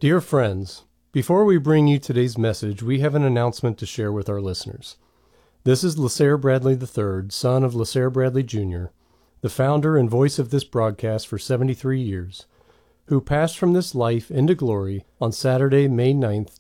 Dear friends, before we bring you today's message, we have an announcement to share with our listeners. This is LaSare Bradley III, son of LaSare Bradley Jr., the founder and voice of this broadcast for 73 years, who passed from this life into glory on Saturday, May 9th,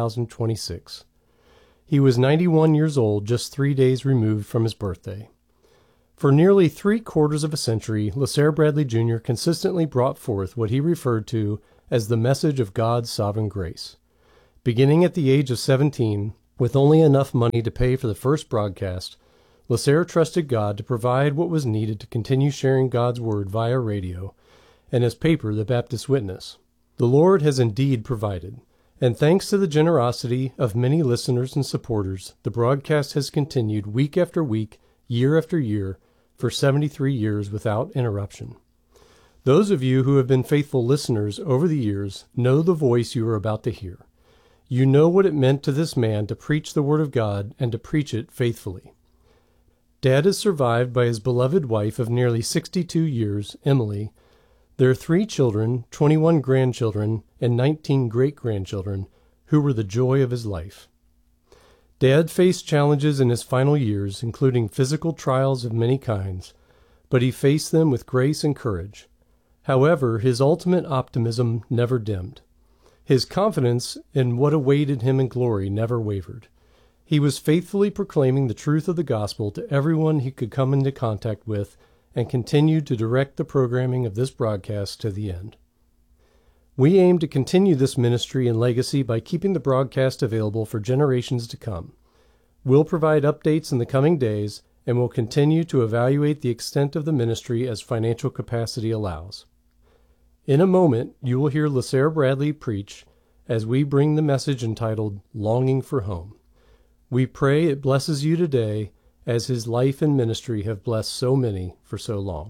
2026. He was 91 years old, just 3 days removed from his birthday. For nearly 3/4 of a century, LaSare Bradley Jr. consistently brought forth what he referred to as the message of God's sovereign grace. Beginning at the age of 17, with only enough money to pay for the first broadcast, LaSare trusted God to provide what was needed to continue sharing God's Word via radio and his paper, The Baptist Witness. The Lord has indeed provided, and thanks to the generosity of many listeners and supporters, the broadcast has continued week after week, year after year, for 73 years without interruption. Those of you who have been faithful listeners over the years know the voice you are about to hear. You know what it meant to this man to preach the Word of God and to preach it faithfully. Dad is survived by his beloved wife of nearly 62 years, Emily, their 3 children, 21 grandchildren, and 19 great-grandchildren, who were the joy of his life. Dad faced challenges in his final years, including physical trials of many kinds, but he faced them with grace and courage. However, his ultimate optimism never dimmed. His confidence in what awaited him in glory never wavered. He was faithfully proclaiming the truth of the gospel to everyone he could come into contact with and continued to direct the programming of this broadcast to the end. We aim to continue this ministry and legacy by keeping the broadcast available for generations to come. We'll provide updates in the coming days and will continue to evaluate the extent of the ministry as financial capacity allows. In a moment, you will hear LaSare Bradley preach as we bring the message entitled Longing for Home. We pray it blesses you today as his life and ministry have blessed so many for so long.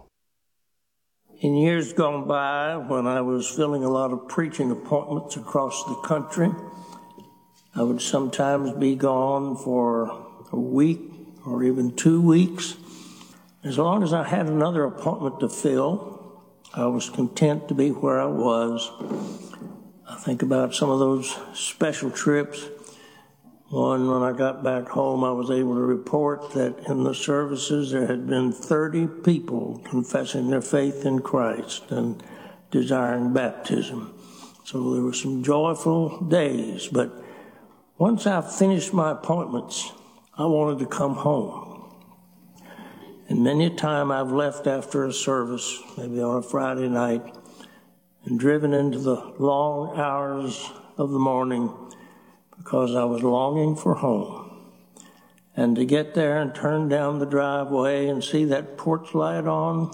In years gone by, when I was filling a lot of preaching appointments across the country, I would sometimes be gone for a week or even 2 weeks. As long as I had another appointment to fill, I was content to be where I was. I think about some of those special trips. One, when I got back home, I was able to report that in the services there had been 30 people confessing their faith in Christ and desiring baptism. So there were some joyful days. But once I finished my appointments, I wanted to come home. And many a time I've left after a service, maybe on a Friday night, and driven into the long hours of the morning because I was longing for home. And to get there and turn down the driveway and see that porch light on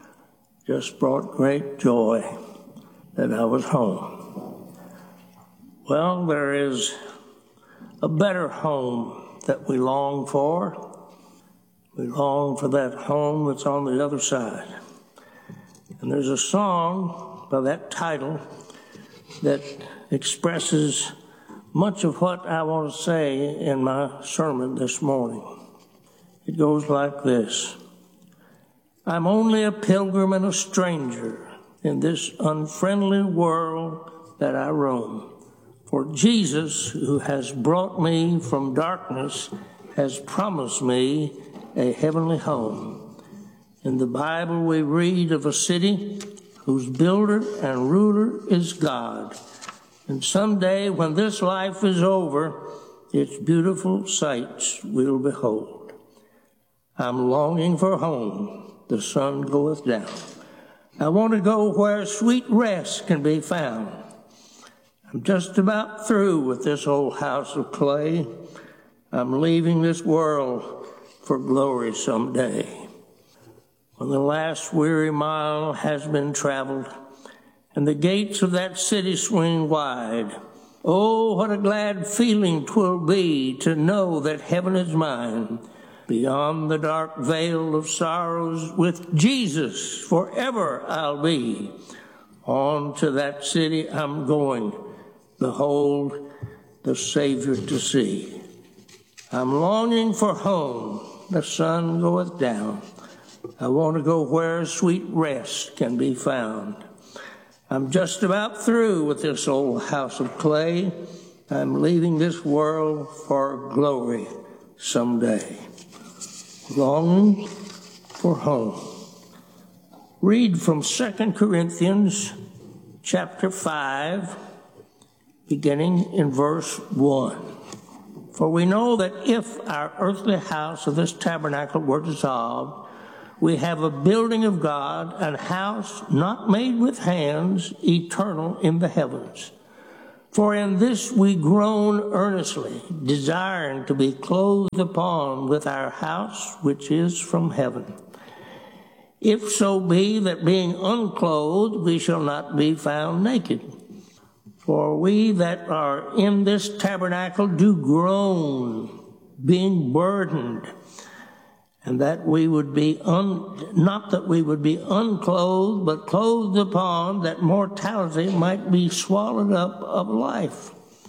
just brought great joy that I was home. Well, there is a better home that we long for. We long for that home that's on the other side. And there's a song by that title that expresses much of what I want to say in my sermon this morning. It goes like this. I'm only a pilgrim and a stranger in this unfriendly world that I roam. For Jesus, who has brought me from darkness, has promised me a heavenly home. In the Bible we read of a city whose builder and ruler is God. And someday when this life is over, its beautiful sights we'll behold. I'm longing for home, the sun goeth down. I want to go where sweet rest can be found. I'm just about through with this old house of clay. I'm leaving this world for glory someday. When the last weary mile has been traveled and the gates of that city swing wide, oh, what a glad feeling 'twill be to know that heaven is mine. Beyond the dark veil of sorrows, with Jesus forever I'll be. On to that city I'm going, behold, the Savior to see. I'm longing for home, the sun goeth down. I want to go where sweet rest can be found. I'm just about through with this old house of clay. I'm leaving this world for glory someday. Longing for home. Read from 2 Corinthians chapter 5, beginning in verse 1. For we know that if our earthly house of this tabernacle were dissolved, we have a building of God, an house not made with hands, eternal in the heavens. For in this we groan earnestly, desiring to be clothed upon with our house which is from heaven. If so be that being unclothed we shall not be found naked. For we that are in this tabernacle do groan, being burdened, and that we would be, not that we would be unclothed, but clothed upon, that mortality might be swallowed up of life.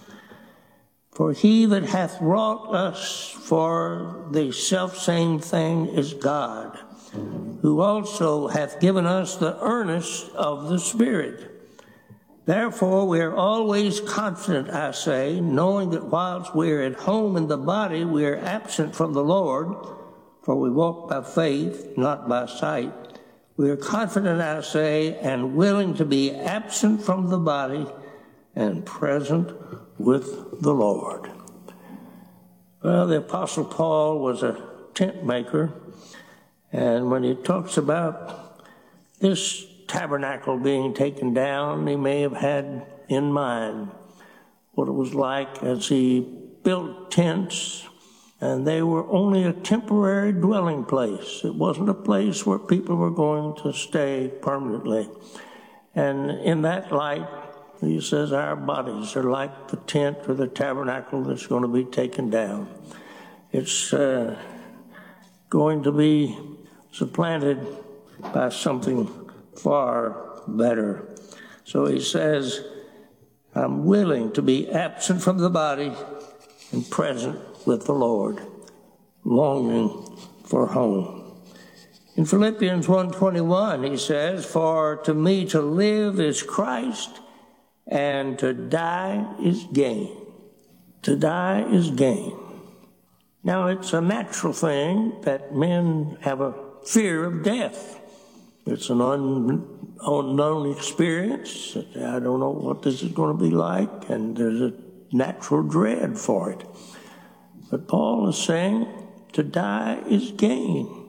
For he that hath wrought us for the selfsame thing is God, who also hath given us the earnest of the Spirit. Therefore we are always confident, I say, knowing that whilst we are at home in the body, we are absent from the Lord, for we walk by faith, not by sight. We are confident, I say, and willing to be absent from the body and present with the Lord. Well, the Apostle Paul was a tent maker, and when he talks about this tabernacle being taken down, he may have had in mind what it was like as he built tents, and they were only a temporary dwelling place. It wasn't a place where people were going to stay permanently. And in that light, he says our bodies are like the tent or the tabernacle that's going to be taken down. It's going to be supplanted by something far better. So he says, I'm willing to be absent from the body and present with the Lord, longing for home. In Philippians 1:21, he says, for to me to live is Christ, and to die is gain. To die is gain. Now, it's a natural thing that men have a fear of death. It's an unknown experience. I don't know what this is going to be like, and there's a natural dread for it. But Paul is saying to die is gain.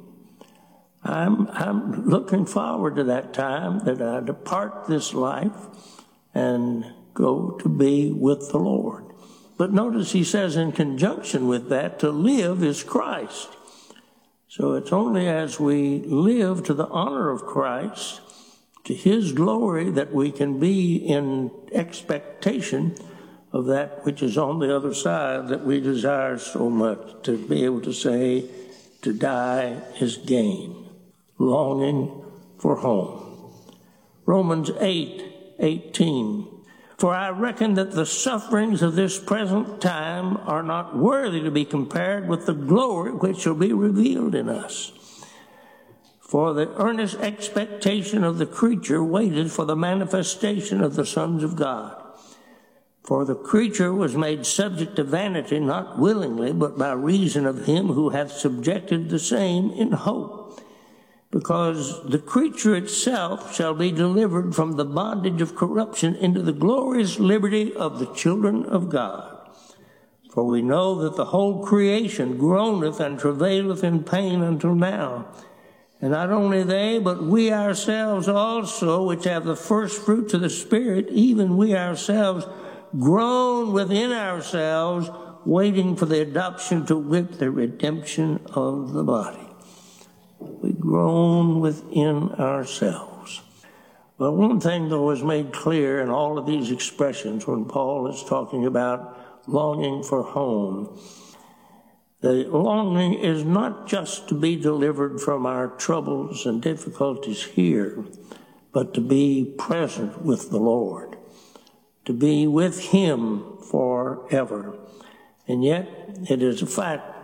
I'm looking forward to that time that I depart this life and go to be with the Lord. But notice he says in conjunction with that, to live is Christ. So it's only as we live to the honor of Christ, to his glory, that we can be in expectation of that which is on the other side that we desire so much, to be able to say, to die is gain, longing for home. Romans 8:18. For I reckon that the sufferings of this present time are not worthy to be compared with the glory which shall be revealed in us. For the earnest expectation of the creature waited for the manifestation of the sons of God. For the creature was made subject to vanity, not willingly, but by reason of him who hath subjected the same in hope. Because the creature itself shall be delivered from the bondage of corruption into the glorious liberty of the children of God. For we know that the whole creation groaneth and travaileth in pain until now. And not only they, but we ourselves also, which have the first fruits of the Spirit, even we ourselves groan within ourselves, waiting for the adoption, to wit, the redemption of the body. We groan within ourselves. Well, one thing, though, is made clear in all of these expressions when Paul is talking about longing for home. The longing is not just to be delivered from our troubles and difficulties here, but to be present with the Lord, to be with him forever. And yet, it is a fact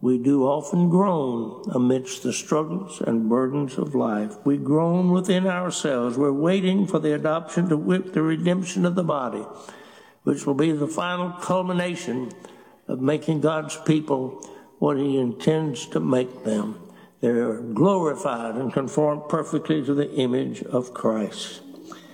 We do often groan amidst the struggles and burdens of life. We groan within ourselves. We're waiting for the adoption to wit the redemption of the body, which will be the final culmination of making God's people what he intends to make them. They're glorified and conformed perfectly to the image of Christ.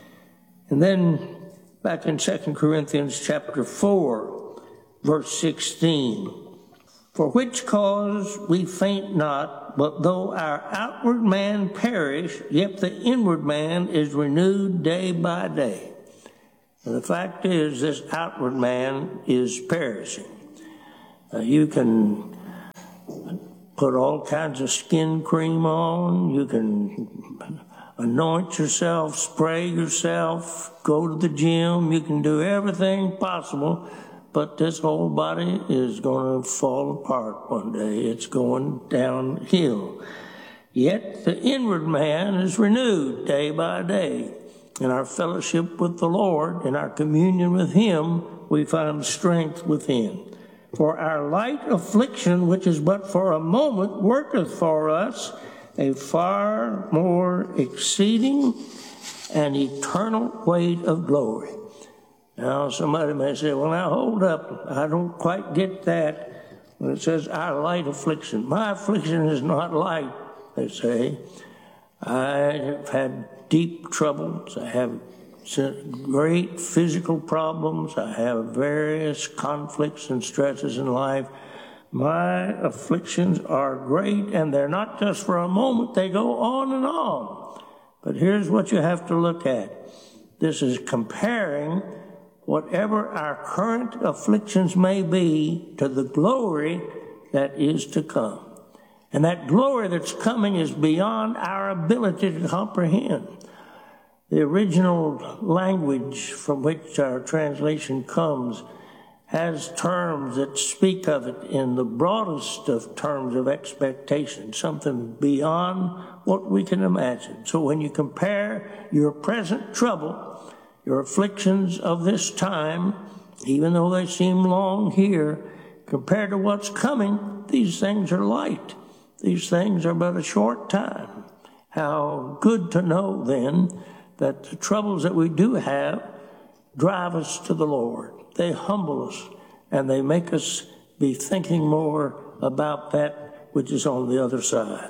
And then back in 2 Corinthians chapter 4, verse 16, for which cause we faint not, but though our outward man perish, yet the inward man is renewed day by day. And the fact is, this outward man is perishing. You can put all kinds of skin cream on. You can anoint yourself, spray yourself, go to the gym. You can do everything possible, but this whole body is going to fall apart one day. It's going downhill. Yet the inward man is renewed day by day. In our fellowship with the Lord, in our communion with him, we find strength within. For our light affliction, which is but for a moment, worketh for us a far more exceeding and eternal weight of glory. Now, somebody may say, well, now hold up. I don't quite get that when it says our light affliction. My affliction is not light, they say. I have had deep troubles. I have great physical problems. I have various conflicts and stresses in life. My afflictions are great, and they're not just for a moment. They go on and on. But here's what you have to look at. This is comparing whatever our current afflictions may be to the glory that is to come. And that glory that's coming is beyond our ability to comprehend. The original language from which our translation comes has terms that speak of it in the broadest of terms of expectation, something beyond what we can imagine. So when you compare your present trouble, your afflictions of this time, even though they seem long here, compared to what's coming, these things are light. These things are but a short time. How good to know then that the troubles that we do have drive us to the Lord. They humble us, and they make us be thinking more about that which is on the other side.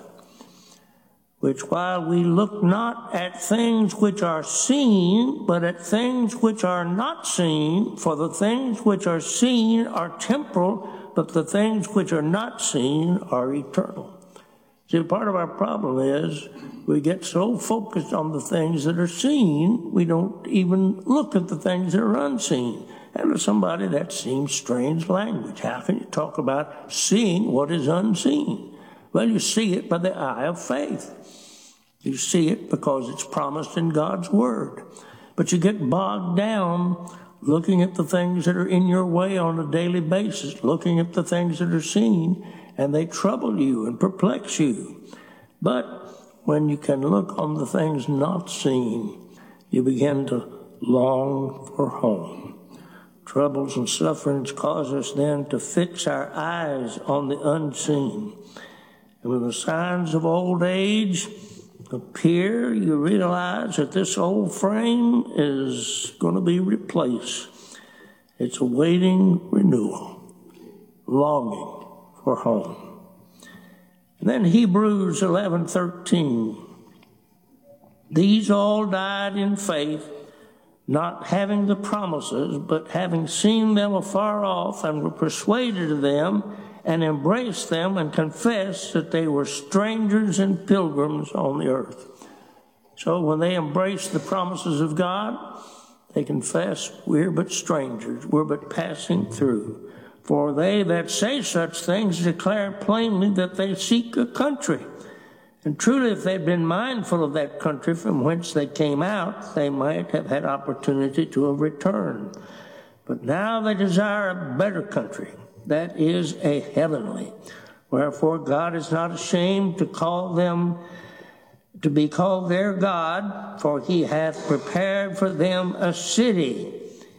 Which while we look not at things which are seen, but at things which are not seen, for the things which are seen are temporal, but the things which are not seen are eternal. See, part of our problem is we get so focused on the things that are seen, we don't even look at the things that are unseen. And to somebody, that seems strange language. How can you talk about seeing what is unseen? Well, you see it by the eye of faith. You see it because it's promised in God's Word. But you get bogged down looking at the things that are in your way on a daily basis, looking at the things that are seen, and they trouble you and perplex you. But when you can look on the things not seen, you begin to long for home. Troubles and sufferings cause us then to fix our eyes on the unseen. And when the signs of old age appear, you realize that this old frame is going to be replaced. It's awaiting renewal, longing for home. And then Hebrews 11:13. These all died in faith, not having the promises, but having seen them afar off, and were persuaded of them, and embraced them, and confessed that they were strangers and pilgrims on the earth. So when they embrace the promises of God, they confess, we're but strangers, we're but passing through. For they that say such things declare plainly that they seek a country. And truly, if they'd been mindful of that country from whence they came out, they might have had opportunity to have returned. But now they desire a better country, that is, a heavenly. Wherefore God is not ashamed to call them, to be called their God, for he hath prepared for them a city.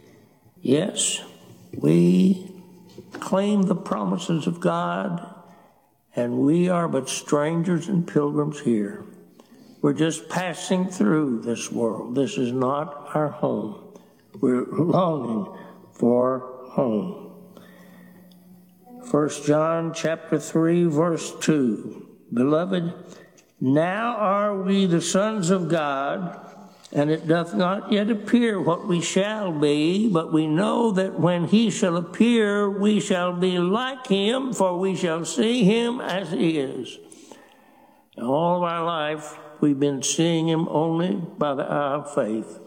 Yes, we claim the promises of God, and we are but strangers and pilgrims here. We're just passing through this world. This is not our home. We're longing for home. 1 John chapter 3, verse 2. Beloved, now are we the sons of God, and it doth not yet appear what we shall be, but we know that when he shall appear, we shall be like him, for we shall see him as he is. And all of our life, we've been seeing him only by the eye of faith.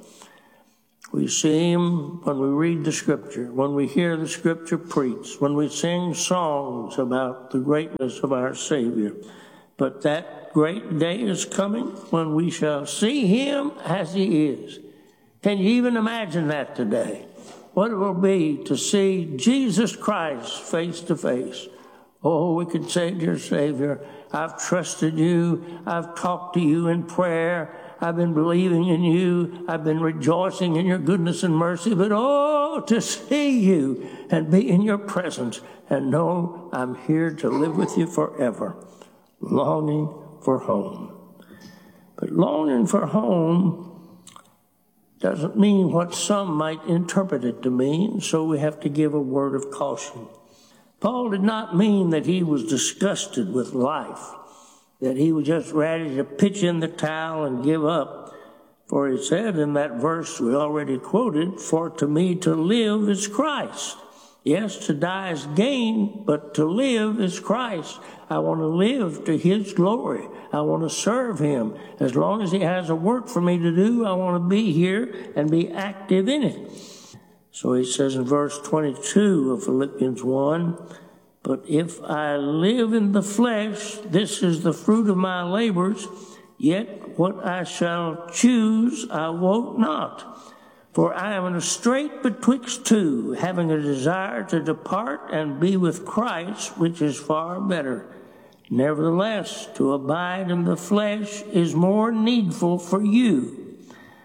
We see him when we read the Scripture, when we hear the Scripture preached, when we sing songs about the greatness of our Savior. But that great day is coming when we shall see him as he is. Can you even imagine that today? What it will be to see Jesus Christ face to face. Oh, we could say, dear Savior, I've trusted you. I've talked to you in prayer. I've been believing in you. I've been rejoicing in your goodness and mercy. But oh, to see you and be in your presence and know I'm here to live with you forever. Longing for home. But longing for home doesn't mean what some might interpret it to mean, so we have to give a word of caution. Paul did not mean that he was disgusted with life, that he was just ready to pitch in the towel and give up. For he said in that verse we already quoted, for to me to live is Christ. Yes, to die is gain, but to live is Christ. I want to live to his glory. I want to serve him. As long as he has a work for me to do, I want to be here and be active in it. So he says in verse 22 of Philippians 1, but if I live in the flesh, this is the fruit of my labors, yet what I shall choose I wot not. For I am in a strait betwixt two, having a desire to depart and be with Christ, which is far better. Nevertheless, to abide in the flesh is more needful for you.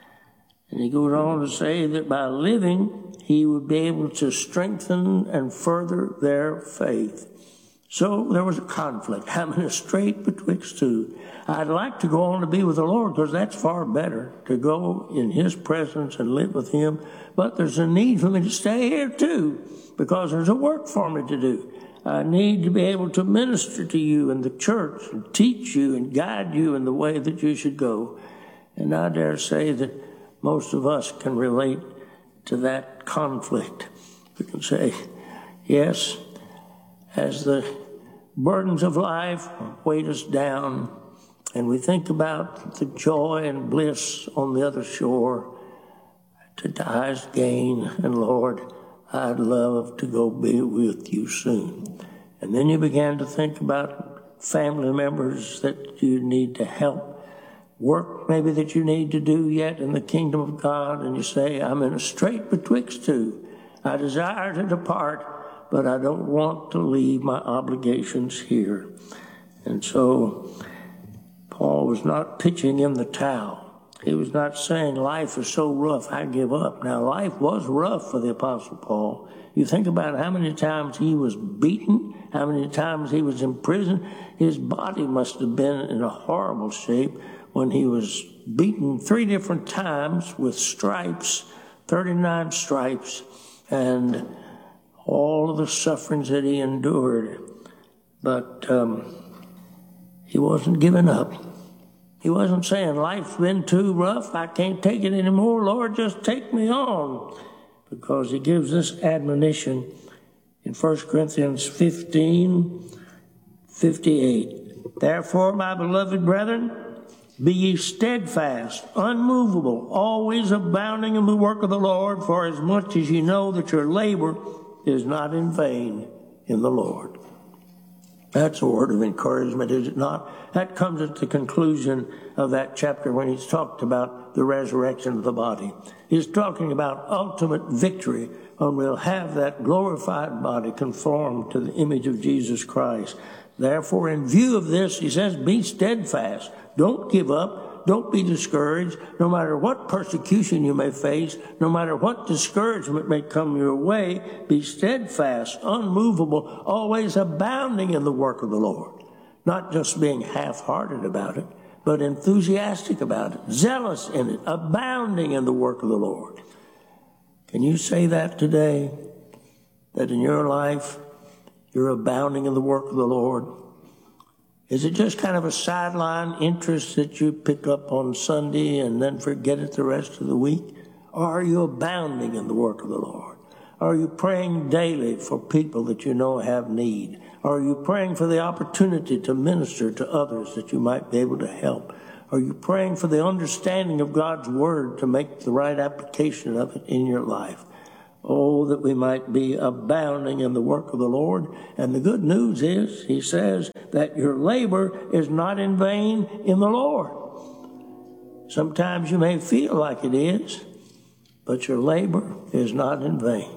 And he goes on to say that by living, he would be able to strengthen and further their faith. So there was a conflict. I'm in a strait betwixt two. I'd like to go on to be with the Lord because that's far better, to go in his presence and live with him. But there's a need for me to stay here too because there's a work for me to do. I need to be able to minister to you in the church and teach you and guide you in the way that you should go. And I dare say that most of us can relate to that conflict. We can say, yes, as the burdens of life weight us down and we think about the joy and bliss on the other shore, to die is gain, and Lord, I'd love to go be with you soon. And then you began to think about family members that you need to help, work maybe that you need to do yet in the kingdom of God, and you say, I'm in a strait betwixt two. I desire to depart, but I don't want to leave my obligations here. And so Paul was not pitching in the towel. He was not saying life is so rough, I give up. Now, life was rough for the Apostle Paul. You think about how many times he was beaten, how many times he was in prison. His body must have been in a horrible shape when he was beaten 3 different times with stripes, 39 stripes, and all of the sufferings that he endured. But he wasn't giving up. He wasn't saying, life's been too rough, I can't take it anymore, Lord, just take me on. Because he gives this admonition in 1 Corinthians 15:58. Therefore, my beloved brethren, be ye steadfast, unmovable, always abounding in the work of the Lord, for as much as ye know that your labor is not in vain in the Lord. That's a word of encouragement, is it not? That comes at the conclusion of that chapter when he's talked about the resurrection of the body. He's talking about ultimate victory when we'll have that glorified body conformed to the image of Jesus Christ. Therefore, in view of this, he says, be steadfast. Don't give up. Don't be discouraged. No matter what persecution you may face, no matter what discouragement may come your way, be steadfast, unmovable, always abounding in the work of the Lord. not just being half-hearted about it, but enthusiastic about it, zealous in it, abounding in the work of the Lord. Can you say that today? That in your life, you're abounding in the work of the Lord? Is it just kind of a sideline interest that you pick up on Sunday and then forget it the rest of the week? Or are you abounding in the work of the Lord? Are you praying daily for people that you know have need? Are you praying for the opportunity to minister to others that you might be able to help? Are you praying for the understanding of God's Word to make the right application of it in your life? Oh, that we might be abounding in the work of the Lord. And the good news is, he says, that your labor is not in vain in the Lord. Sometimes you may feel like it is, but your labor is not in vain.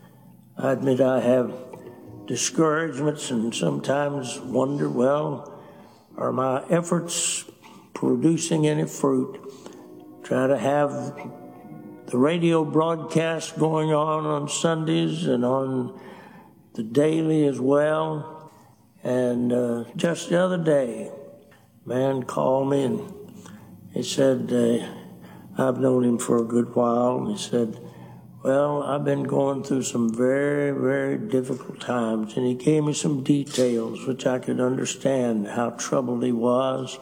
I admit I have discouragements and sometimes wonder, well, are my efforts producing any fruit? Try to have the radio broadcast going on Sundays and on the daily as well. And just the other day, a man called me and he said, I've known him for a good while, and he said, well, I've been going through some very, very difficult times. And he gave me some details which I could understand how troubled he was.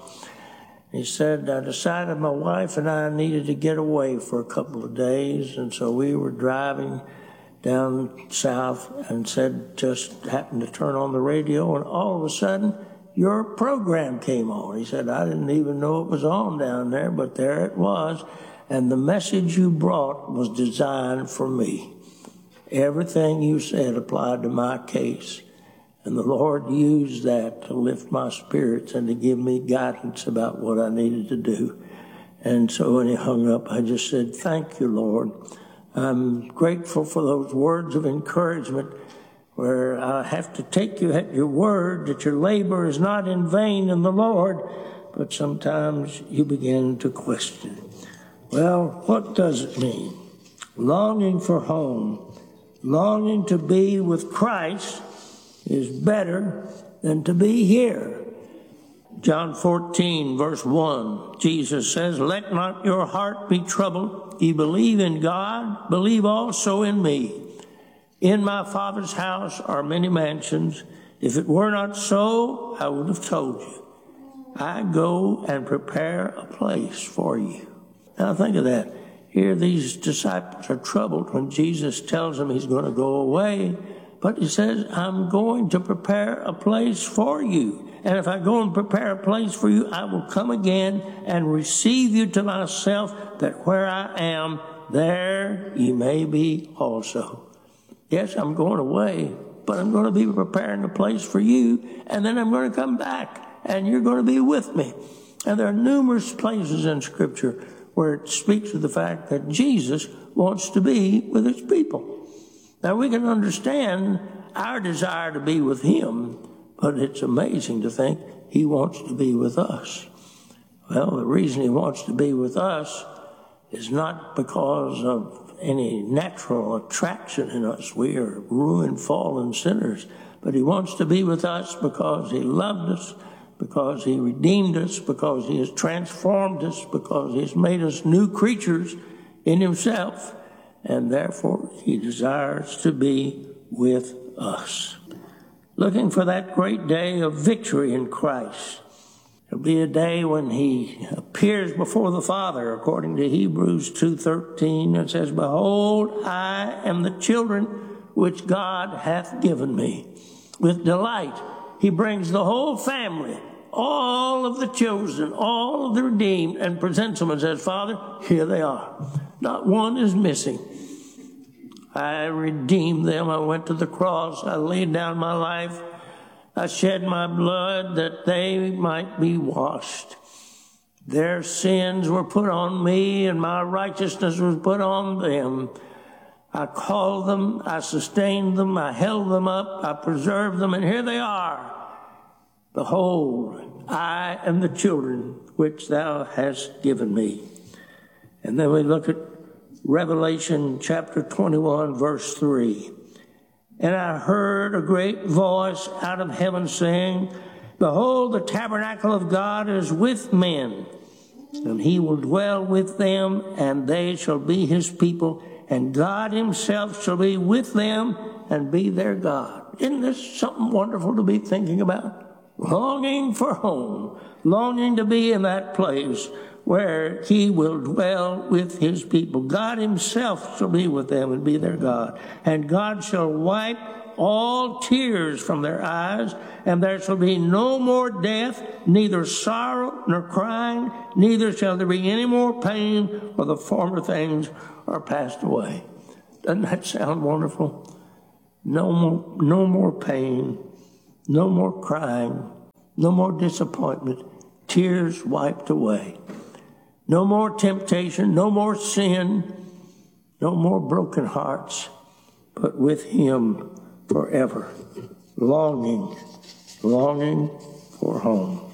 He said, I decided my wife and I needed to get away for a couple of days, and so we were driving down south and said, just happened to turn on the radio, and all of a sudden, your program came on. He said, I didn't even know it was on down there, but there it was, and the message you brought was designed for me. Everything you said applied to my case. And the Lord used that to lift my spirits and to give me guidance about what I needed to do. And so when he hung up, I just said, thank you, Lord. I'm grateful for those words of encouragement where I have to take you at your word that your labor is not in vain in the Lord. But sometimes you begin to question, well, what does it mean? Longing for home, longing to be with Christ is better than to be here. John 14, verse 1, Jesus says, let not your heart be troubled. Ye believe in God, believe also in me. In my Father's house are many mansions. If it were not so, I would have told you. I go and prepare a place for you. Now think of that. Here these disciples are troubled when Jesus tells them he's going to go away. But he says, I'm going to prepare a place for you. And if I go and prepare a place for you, I will come again and receive you to myself, that where I am, there ye may be also. Yes, I'm going away, but I'm going to be preparing a place for you, and then I'm going to come back, and you're going to be with me. And there are numerous places in Scripture where it speaks of the fact that Jesus wants to be with his people. Now, we can understand our desire to be with him, but it's amazing to think he wants to be with us. Well, the reason he wants to be with us is not because of any natural attraction in us. We are ruined, fallen sinners. But he wants to be with us because he loved us, because he redeemed us, because he has transformed us, because he has made us new creatures in himself. And therefore, he desires to be with us. Looking for that great day of victory in Christ. It'll be a day when he appears before the Father, according to Hebrews 2:13. It says, behold, I am the children which God hath given me. With delight, he brings the whole family, all of the chosen, all of the redeemed, and presents them and says, Father, here they are. Not one is missing. I redeemed them. I went to the cross. I laid down my life. I shed my blood that they might be washed. Their sins were put on me, and my righteousness was put on them. I called them. I sustained them. I held them up. I preserved them, and here they are. Behold, I am the children which thou hast given me. And then we look at Revelation chapter 21, verse 3. And I heard a great voice out of heaven saying, Behold, the tabernacle of God is with men, and he will dwell with them, and they shall be his people, and God himself shall be with them and be their God. Isn't this something wonderful to be thinking about? Longing for home, longing to be in that place where he will dwell with his people. God himself shall be with them and be their God. And God shall wipe all tears from their eyes, and there shall be no more death, neither sorrow nor crying, neither shall there be any more pain, for the former things are passed away. Doesn't that sound wonderful? No more pain, no more crying, no more disappointment, tears wiped away. No more temptation, no more sin, no more broken hearts, but with him forever, longing for home.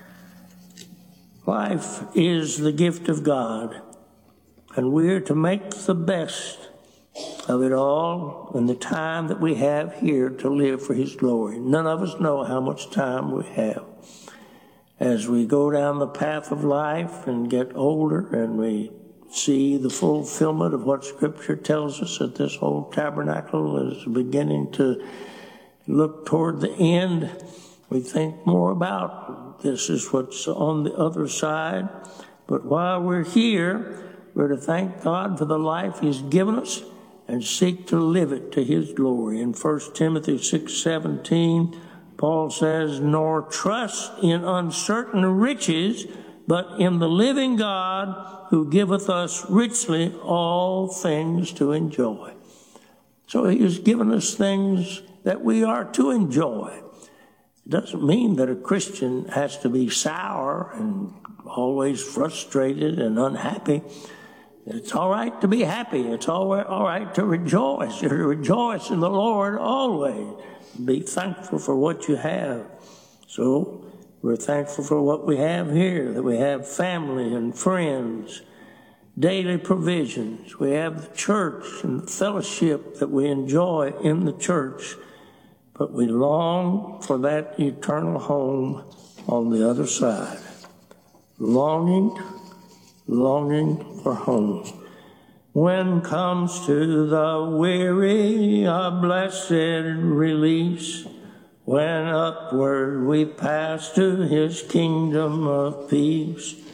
Life is the gift of God, and we're to make the best of it all in the time that we have here to live for his glory. None of us know how much time we have. As we go down the path of life and get older and we see the fulfillment of what Scripture tells us, that this whole tabernacle is beginning to look toward the end, we think more about this is what's on the other side. But while we're here, we're to thank God for the life he's given us and seek to live it to his glory. In 1 Timothy 6:17, Paul says, nor trust in uncertain riches, but in the living God who giveth us richly all things to enjoy. So he has given us things that we are to enjoy. It doesn't mean that a Christian has to be sour and always frustrated and unhappy. It's all right to be happy. It's all right to rejoice. You're to rejoice in the Lord always. Be thankful for what you have. So we're thankful for what we have here, that we have family and friends, daily provisions. We have the church and the fellowship that we enjoy in the church. But we long for that eternal home on the other side. Longing for home. When comes to the weary a blessed release, when upward we pass to his kingdom of peace,